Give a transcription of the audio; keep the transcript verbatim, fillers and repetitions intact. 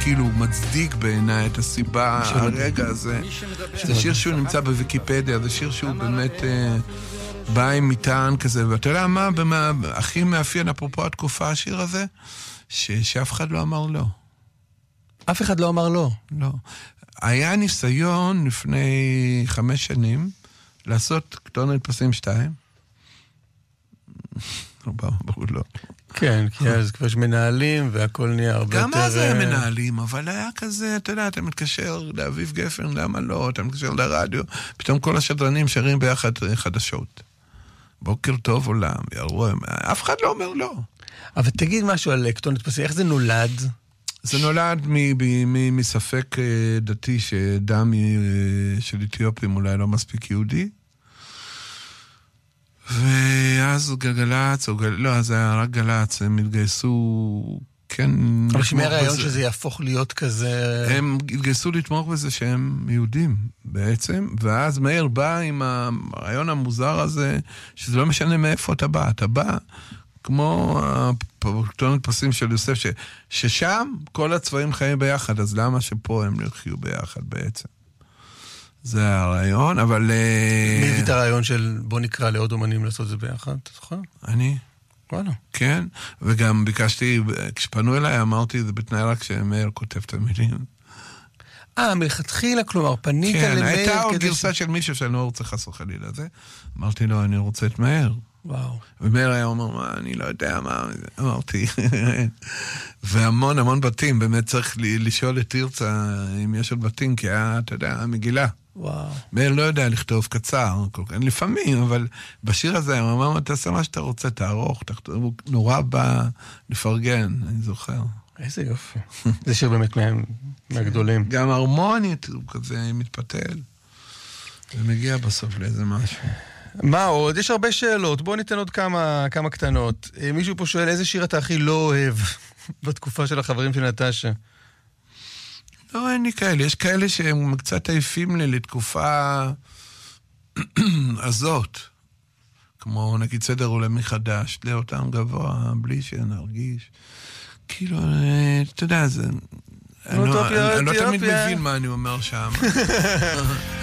כאילו מצדיק בעיניי את הסיבה, הרגע הזה. זה שיר שהוא נמצא בוויקיפדיה, זה שיר שהוא באמת בא עם מטען כזה, ואתה יודע מה, הכי מאפיין אפרופו התקופה השיר הזה, שאף אחד לא אמר לא. אף אחד לא אמר לא? לא. היה ניסיון לפני חמש שנים לעשות כתון נדפסים שתיים. ברור לא. כן, כי אז כבר יש מנהלים והכל נהיה הרבה יותר... גם אז היה מנהלים, אבל היה כזה, אתה יודע, אתה מתקשר לאביב גפן, למה לא? אתה מתקשר לרדיו, פתאום כל השדרנים שרים ביחד חדשות. בוקר טוב עולם, אף אחד לא אומר לא. אבל תגיד משהו על כתון נדפסים, איך זה נולד? זה נולד מספק דתי שדם של אתיופים אולי לא מספיק יהודי, ואז גלגלץ, או גל... לא, אז היה רק גלץ, הם התגייסו, כן... אבל שמי הרעיון בזה... שזה יהפוך להיות כזה... הם התגייסו לתמוך בזה שהם יהודים בעצם, ואז מאיר בא עם הרעיון המוזר הזה, שזה לא משנה מאיפה אתה בא, אתה בא כמו הכתון נדפסים של יוסף, ש... ששם כל הצבעים חיים ביחד, אז למה שפה הם יחיו ביחד בעצם? זה הרעיון, אבל... מי הביא את הרעיון של בוא נקרא לעוד אומנים לעשות זה ביחד, אתה זוכר? אני. וואלה. כן, וגם ביקשתי, כשפנו אליי אמרתי, זה בתנאי רק שמאיר כותב את המילים. אה, מלכתחילה, כלומר, פנית כן, למאיר... כן, הייתה עוד גרסה של מישהו שאני לא רוצה חס וחלילה לזה. אמרתי לו, אני רוצה את מאיר. וואו. ומאיר היה אומר, מה, אני לא יודע מה, אמרתי. והמון המון בתים, באמת צריך לשאול את תרצה אם יש עוד בתים, כי היה, אתה יודע, מגילה. וואו. מאיר לא יודע לכתוב קצר, לפעמים, אבל בשיר הזה, הוא אמר, תעשה מה שאתה רוצה, תערוך, הוא נורא בא לפרגן, אני זוכר. איזה יופי. זה שיר באמת מהגדולים. גם הרמונית, הוא כזה מתפתל, ומגיע בסוף לאיזה משהו. מה עוד? יש הרבה שאלות, בואו ניתן עוד כמה, כמה קטנות. מישהו פה שואל, איזה שיר אתה הכי לא אוהב בתקופה של החברים של נטשה? לא, אין לי כאלה. יש כאלה שהם קצת עייפים לי לתקופה הזאת. כמו נגיד סדר עולמי מחדש, לאותם גבוה, בלי שנרגיש. כאילו, אתה יודע, זה... אני לא תמיד מבין מה אני אומר שם.